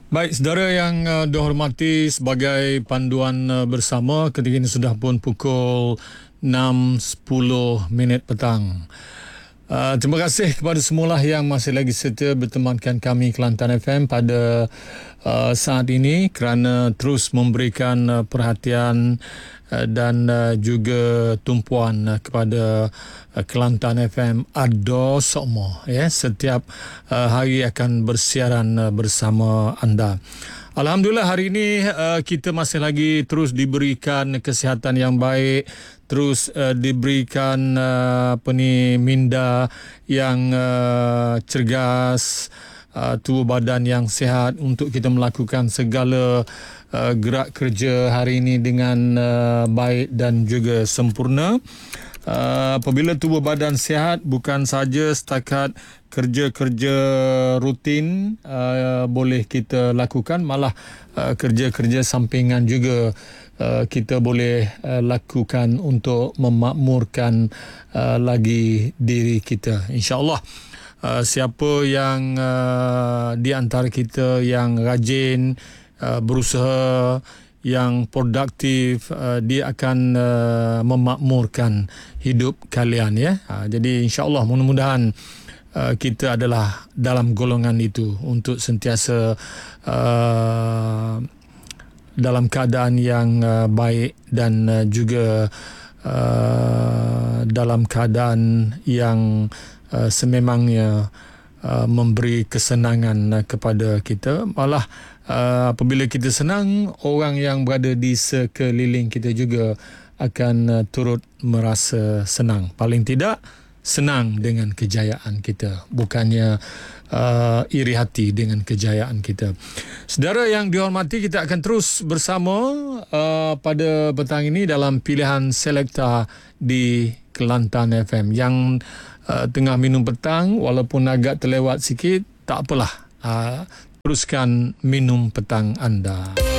Baik, saudara yang dihormati, sebagai panduan bersama, ketika ini sudah pun pukul 6.10 petang. Terima kasih kepada semualah yang masih lagi setia bertemankan kami Kelantan FM pada saat ini kerana terus memberikan perhatian dan juga tumpuan kepada Kelantan FM Ado Sokmo, ya, setiap hari akan bersiaran bersama anda. Alhamdulillah, hari ini kita masih lagi terus diberikan kesihatan yang baik, terus diberikan minda yang cergas, tubuh badan yang sihat untuk kita melakukan segala gerak kerja hari ini dengan baik dan juga sempurna. Apabila tubuh badan sihat, bukan saja setakat kerja-kerja rutin boleh kita lakukan, malah kerja-kerja sampingan juga kita boleh lakukan untuk memakmurkan lagi diri kita, insya-Allah. Siapa yang di antara kita yang rajin berusaha, yang produktif, dia akan memakmurkan hidup kalian, ya. Jadi insya-Allah, mudah-mudahan kita adalah dalam golongan itu untuk sentiasa dalam keadaan yang baik dan juga dalam keadaan yang sememangnya memberi kesenangan kepada kita. Malah apabila kita senang, orang yang berada di sekeliling kita juga akan turut merasa senang. Paling tidak senang dengan kejayaan kita, bukannya iri hati dengan kejayaan kita. Saudara yang dihormati, kita akan terus bersama pada petang ini dalam pilihan selekta di Kelantan FM. Yang tengah minum petang, walaupun agak terlewat sikit, tak apalah, teruskan minum petang anda.